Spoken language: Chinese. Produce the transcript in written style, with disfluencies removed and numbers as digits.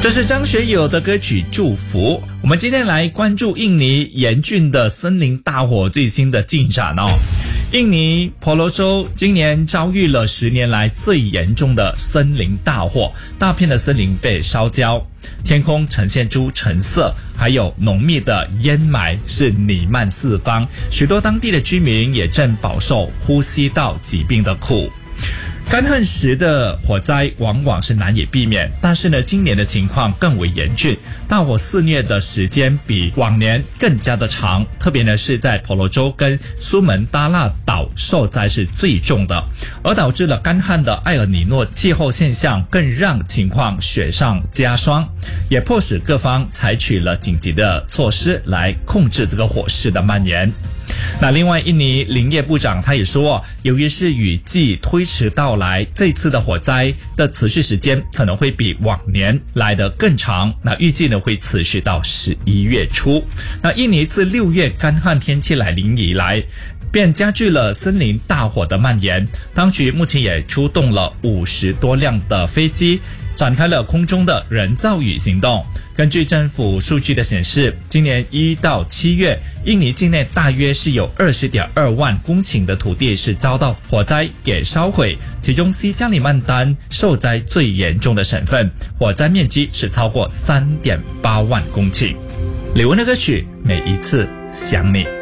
这是张学友的歌曲《祝福》。我们今天来关注印尼严峻的森林大火最新的进展哦。印尼婆罗洲今年遭遇了10年来最严重的森林大火，大片的森林被烧焦，天空呈现出橙色，还有浓密的烟霾是弥漫四方，许多当地的居民也正饱受呼吸道疾病的苦。干旱时的火灾往往是难以避免，但是呢，今年的情况更为严峻，大火肆虐的时间比往年更加的长，特别呢是在婆罗洲跟苏门答腊岛受灾是最重的，而导致了干旱的埃尔尼诺气候现象更让情况雪上加霜，也迫使各方采取了紧急的措施来控制这个火势的蔓延。那另外，印尼林业部长他也说，由于是雨季推迟到来，这次的火灾的持续时间可能会比往年来得更长，那预计呢会持续到11月初。那印尼自6月干旱天气来临以来，便加剧了森林大火的蔓延，当局目前也出动了50多辆的飞机，展开了空中的人造雨行动。根据政府数据的显示，今年1到7月，印尼境内大约是有20.2万公顷的土地是遭到火灾给烧毁，其中西加里曼丹受灾最严重的省份，火灾面积是超过3.8万公顷。李玟的歌曲《每一次想你》。